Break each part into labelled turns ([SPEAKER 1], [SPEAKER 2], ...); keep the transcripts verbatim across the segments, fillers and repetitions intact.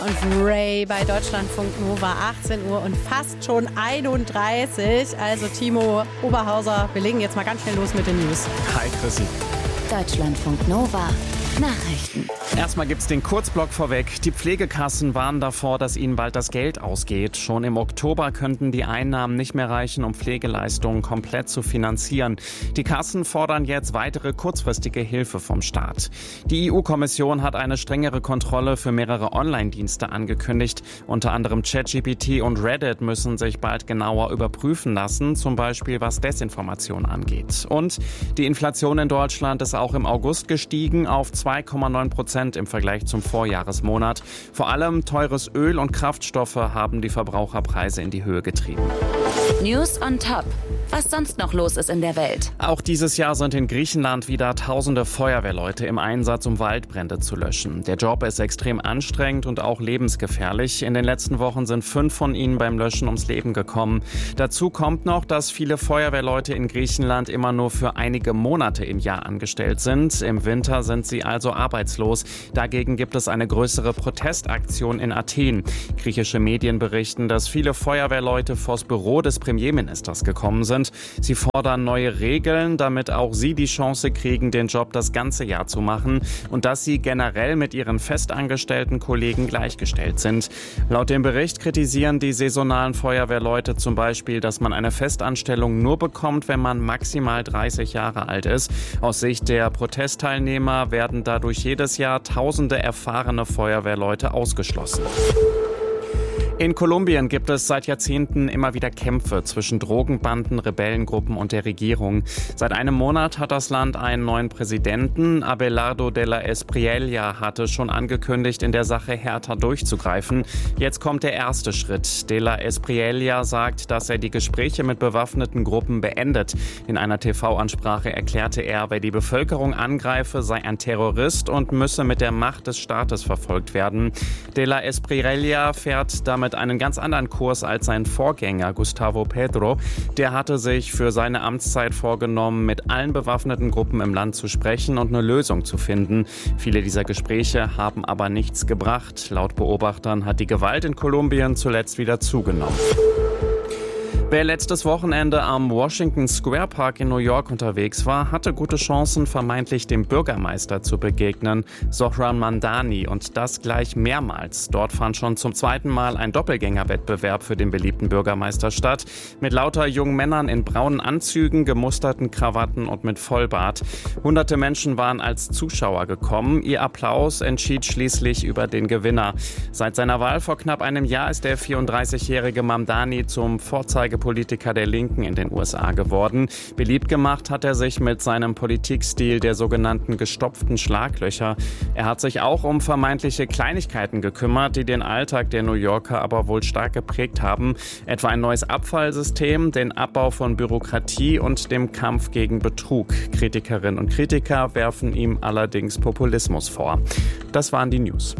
[SPEAKER 1] Und Ray bei Deutschlandfunk Nova, achtzehn Uhr und fast schon einunddreißig. Also Timo Oberhauser, wir legen jetzt mal ganz schnell los mit den News.
[SPEAKER 2] Hi Chrissy.
[SPEAKER 3] Deutschlandfunk Nova. Nachrichten.
[SPEAKER 2] Erstmal gibt's den Kurzblock vorweg. Die Pflegekassen warnen davor, dass ihnen bald das Geld ausgeht. Schon im Oktober könnten die Einnahmen nicht mehr reichen, um Pflegeleistungen komplett zu finanzieren. Die Kassen fordern jetzt weitere kurzfristige Hilfe vom Staat. Die E U-Kommission hat eine strengere Kontrolle für mehrere Online-Dienste angekündigt. Unter anderem ChatGPT und Reddit müssen sich bald genauer überprüfen lassen, zum Beispiel was Desinformation angeht. Und die Inflation in Deutschland ist auch im August gestiegen auf zwei Komma neun Prozent im Vergleich zum Vorjahresmonat. Vor allem teures Öl und Kraftstoffe haben die Verbraucherpreise in die Höhe getrieben.
[SPEAKER 3] News on top. Was sonst noch los ist in der Welt.
[SPEAKER 2] Auch dieses Jahr sind in Griechenland wieder tausende Feuerwehrleute im Einsatz, um Waldbrände zu löschen. Der Job ist extrem anstrengend und auch lebensgefährlich. In den letzten Wochen sind fünf von ihnen beim Löschen ums Leben gekommen. Dazu kommt noch, dass viele Feuerwehrleute in Griechenland immer nur für einige Monate im Jahr angestellt sind. Im Winter sind sie also arbeitslos. Dagegen gibt es eine größere Protestaktion in Athen. Griechische Medien berichten, dass viele Feuerwehrleute vors Büro des Premierministers gekommen sind. Sie fordern neue Regeln, damit auch sie die Chance kriegen, den Job das ganze Jahr zu machen und dass sie generell mit ihren festangestellten Kollegen gleichgestellt sind. Laut dem Bericht kritisieren die saisonalen Feuerwehrleute zum Beispiel, dass man eine Festanstellung nur bekommt, wenn man maximal dreißig Jahre alt ist. Aus Sicht der Protestteilnehmer werden dadurch jedes Jahr tausende erfahrene Feuerwehrleute ausgeschlossen. In Kolumbien gibt es seit Jahrzehnten immer wieder Kämpfe zwischen Drogenbanden, Rebellengruppen und der Regierung. Seit einem Monat hat das Land einen neuen Präsidenten. Abelardo de la Espriella hatte schon angekündigt, in der Sache härter durchzugreifen. Jetzt kommt der erste Schritt. De la Espriella sagt, dass er die Gespräche mit bewaffneten Gruppen beendet. In einer T V-Ansprache erklärte er, wer die Bevölkerung angreife, sei ein Terrorist und müsse mit der Macht des Staates verfolgt werden. De la Espriella fährt damit einen ganz anderen Kurs als sein Vorgänger Gustavo Petro. Der hatte sich für seine Amtszeit vorgenommen, mit allen bewaffneten Gruppen im Land zu sprechen und eine Lösung zu finden. Viele dieser Gespräche haben aber nichts gebracht. Laut Beobachtern hat die Gewalt in Kolumbien zuletzt wieder zugenommen. Wer letztes Wochenende am Washington Square Park in New York unterwegs war, hatte gute Chancen, vermeintlich dem Bürgermeister zu begegnen, Zohran Mamdani, und das gleich mehrmals. Dort fand schon zum zweiten Mal ein Doppelgängerwettbewerb für den beliebten Bürgermeister statt, mit lauter jungen Männern in braunen Anzügen, gemusterten Krawatten und mit Vollbart. Hunderte Menschen waren als Zuschauer gekommen. Ihr Applaus entschied schließlich über den Gewinner. Seit seiner Wahl vor knapp einem Jahr ist der vierunddreißigjährige Mamdani zum Vorzeigepolitiker der Linken in den U S A geworden. Beliebt gemacht hat er sich mit seinem Politikstil der sogenannten gestopften Schlaglöcher. Er hat sich auch um vermeintliche Kleinigkeiten gekümmert, die den Alltag der New Yorker aber wohl stark geprägt haben. Etwa ein neues Abfallsystem, den Abbau von Bürokratie und dem Kampf gegen Betrug. Kritikerinnen und Kritiker werfen ihm allerdings Populismus vor. Das waren die News.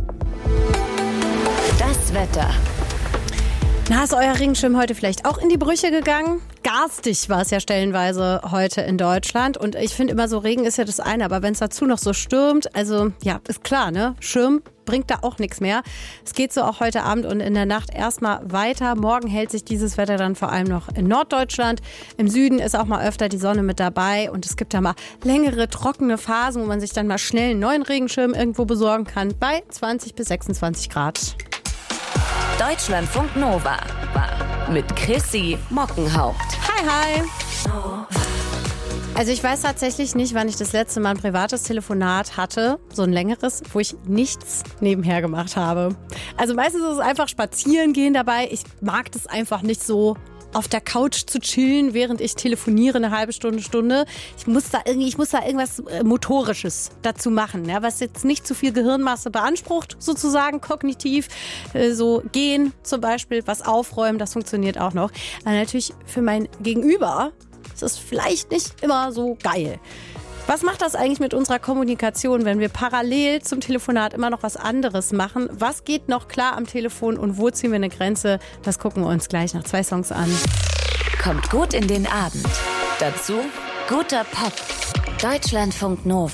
[SPEAKER 3] Das Wetter.
[SPEAKER 1] Na, ist euer Regenschirm heute vielleicht auch in die Brüche gegangen? Garstig war es ja stellenweise heute in Deutschland. Und ich finde immer so, Regen ist ja das eine, aber wenn es dazu noch so stürmt, also ja, ist klar, ne? Schirm bringt da auch nichts mehr. Es geht so auch heute Abend und in der Nacht erstmal weiter. Morgen hält sich dieses Wetter dann vor allem noch in Norddeutschland. Im Süden ist auch mal öfter die Sonne mit dabei und es gibt da mal längere, trockene Phasen, wo man sich dann mal schnell einen neuen Regenschirm irgendwo besorgen kann, bei zwanzig bis sechsundzwanzig Grad.
[SPEAKER 3] Deutschlandfunk Nova mit Chrissy Mockenhaupt.
[SPEAKER 1] Hi, hi. Also ich weiß tatsächlich nicht, wann ich das letzte Mal ein privates Telefonat hatte, so ein längeres, wo ich nichts nebenher gemacht habe. Also meistens ist es einfach spazieren gehen dabei. Ich mag das einfach nicht so, auf der Couch zu chillen, während ich telefoniere, eine halbe Stunde, Stunde. Ich muss da irgendwie, ich muss da irgendwas Motorisches dazu machen, ja, was jetzt nicht zu viel Gehirnmasse beansprucht, sozusagen kognitiv. So gehen zum Beispiel, was aufräumen, das funktioniert auch noch. Aber natürlich für mein Gegenüber ist es vielleicht nicht immer so geil. Was macht das eigentlich mit unserer Kommunikation, wenn wir parallel zum Telefonat immer noch was anderes machen? Was geht noch klar am Telefon und wo ziehen wir eine Grenze? Das gucken wir uns gleich nach zwei Songs an.
[SPEAKER 3] Kommt gut in den Abend. Dazu guter Pop. Deutschlandfunk Nova.